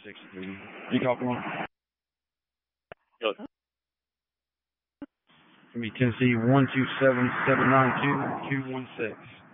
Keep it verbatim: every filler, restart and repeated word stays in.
six three. You talking on? Go. It's gonna be Tennessee one two seven seven nine two two one six.